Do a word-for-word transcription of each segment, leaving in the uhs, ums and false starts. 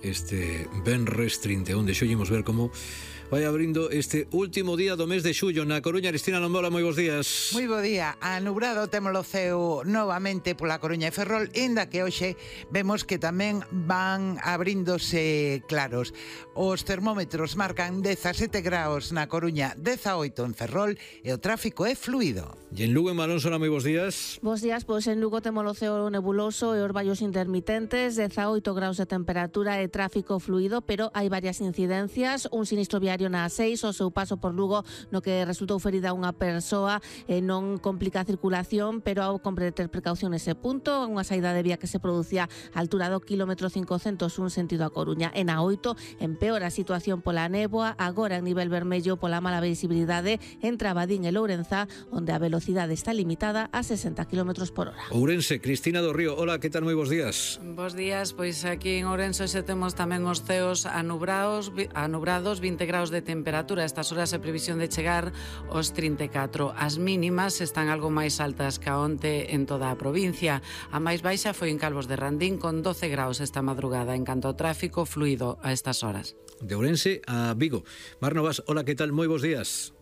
este venres trinta e un de xullo. Imos ver como vai abrindo este último día do mes de xullo na Coruña. Cristina Lombola, moi bons días. Moi bo día. Anubrado temos o ceo novamente pola Coruña e Ferrol, inda que hoxe vemos que tamén van abríndose claros. Os termómetros marcan dezasete graus na Coruña, dezaoito en Ferrol e o tráfico é fluido. E en Lugo, en Malónsola, moi bons días. Bos días, pois en Lugo temos o ceo nebuloso e os vallos intermitentes, dezaoito graus de temperatura e tráfico fluido, pero hai varias incidencias. Un sinistro viario na A seis, o seu paso por Lugo, no que resultou ferida unha persoa, e non complica a circulación, pero ao compre ter precaución nese punto. Unha saída de vía que se producía á altura do kilómetro cincocentos un sentido a Coruña. En A oito empeora a situación pola néboa, agora en nivel vermello pola mala visibilidade entre Abadín e Lourenzá, onde a velocidade está limitada a sesenta kilómetros por hora. Ourense, Cristina do Río, hola, que tal? Moi bons días. Bos días, pois aquí en Ourense xe temos tamén os ceos anubrados, anubrados, vinte graus de temperatura. A estas horas é previsión de chegar aos trinta e catro. As mínimas están algo máis altas que onte en toda a provincia. A máis baixa foi en Calvos de Randín con doce graus esta madrugada. En canto ao tráfico fluido a estas horas. De Ourense a Vigo. Mar Novas, hola, que tal? Moi bons días.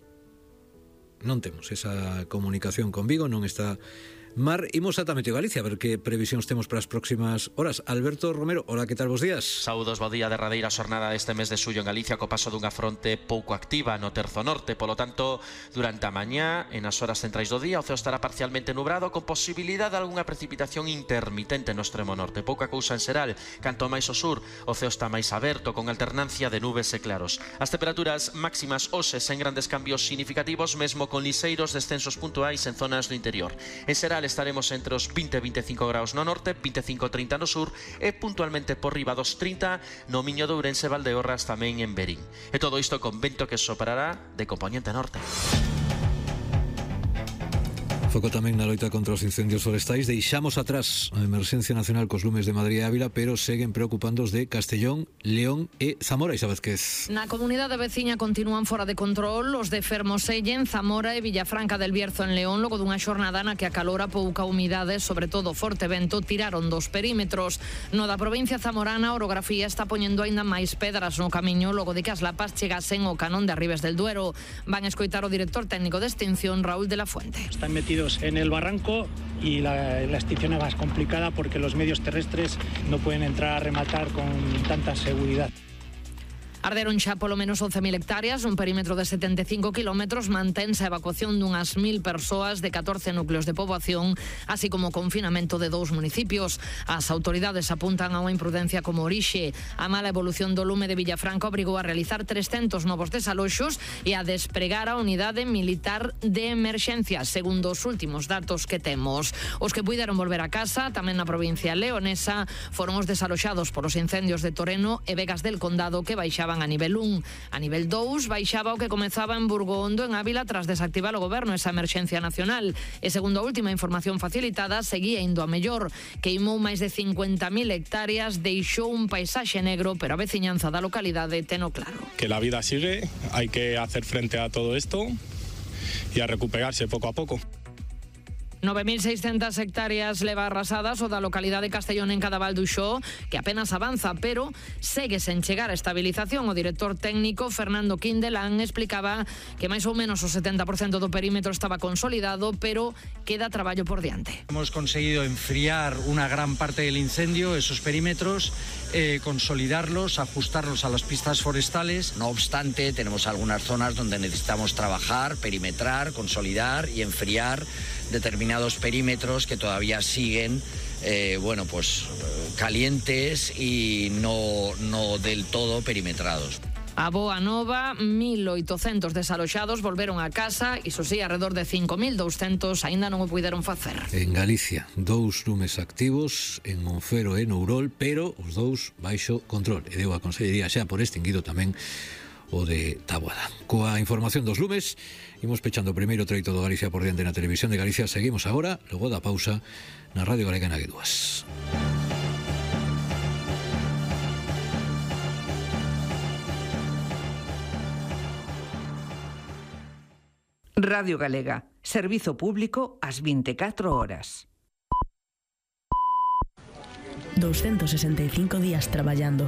Non temos esa comunicación con Vigo, non está Mar. Imos ata Meteo Galicia, a ver que previsións temos para as próximas horas. Alberto Romero, hola, que tal? Bos días. Saúdos, bo día. Derradeira xornada deste mes de xullo en Galicia co paso dunha fronte pouco activa no terzo norte. Polo tanto, durante a mañá, en as horas centrais do día, o ceo estará parcialmente nubrado con posibilidade de algunha precipitación intermitente no extremo norte. Pouca cousa en xeral. Canto máis ao sur, o ceo está máis aberto con alternancia de nubes e claros. As temperaturas máximas hoxe sen grandes cambios significativos, mesmo con liseiros descensos puntuais en zonas do interior. En xeral estaremos entre os vinte e veinticinco graus no norte, vinte e cinco a trinta no sur e puntualmente por riba dos trinta no Miño de Ourense, Valdeorras, tamén en Verín. E todo isto con vento que soprará de componente norte. Foco tamén na loita contra os incendios forestais. Deixamos atrás a emerxencia nacional cos lumes de Madrid e Ávila, pero seguen preocupando os de Castellón, León e Zamora. Isabel Quez. Na comunidade veciña continúan fora de control os de Fermosellen, Zamora e Villafranca del Bierzo en León, logo dunha xornada na que a calora, pouca humidade, sobre todo forte vento, tiraron dos perímetros. No da provincia zamorana, a orografía está poñendo aínda máis pedras no camiño logo de que as lapas chegasen ao canón de Arribes del Duero. Van a escoitar o director técnico de extinción, Raúl de la Fuente. Están metidos en el barranco y la, la extinción es más complicada porque los medios terrestres no pueden entrar a rematar con tanta seguridad. Arderon xa polo menos once mil hectáreas, un perímetro de setenta e cinco kilómetros, mantense a evacuación dunhas mil persoas de catorce núcleos de poboación, así como o confinamento de dous municipios. As autoridades apuntan a unha imprudencia como orixe. A mala evolución do lume de Villafranca obrigou a realizar trescentos novos desaloxos e a despregar a unidade militar de emerxencia, segundo os últimos datos que temos. Os que puideron volver a casa, tamén na provincia leonesa, foron os desaloxados polos incendios de Toreno e Vegas del Condado, que baixaban a nivel un. A nivel dous baixaba o que comezaba en Burgondo, en Ávila, tras desactivar o goberno esa emerxencia nacional. E segundo a última información facilitada, seguía indo a mellor. Queimou máis de cincuenta mil hectáreas, deixou un paisaxe negro, pero a veciñanza da localidade teno claro. Que la vida sigue, hai que hacer frente a todo esto e a recuperarse pouco a pouco. nove mil seiscentas hectáreas leva arrasadas o da localidade de Castellón en Cadaval do Xó, que apenas avanza, pero segue sen chegar a estabilización. O director técnico, Fernando Quindelán, explicaba que máis ou menos o setenta por cento do perímetro estaba consolidado, pero queda traballo por diante. Hemos conseguido enfriar una gran parte del incendio, esos perímetros, eh, consolidarlos, ajustarlos a las pistas forestales. No obstante, tenemos algunas zonas donde necesitamos trabajar, perimetrar, consolidar y enfriar determinados perímetros que todavía siguen eh, bueno, pues calientes y no, no del todo perimetrados. A boa nova, mil oitocentos desaloxados volveron a casa, iso sí, alrededor de cinco mil douscentos aínda non o puideron facer. En Galicia, dous lumes activos en Monfero e Nourol, pero os dous baixo control. E deu a Consellería xa por extinguido tamén o de Taboada. Coa información dos lumes, imos pechando o primeiro treito do Galicia por diante na Televisión de Galicia. Seguimos agora, logo da pausa, na Radio Galega na G dúas. Radio Galega, servizo público ás vinte e catro horas. doscientos sesenta y cinco días traballando,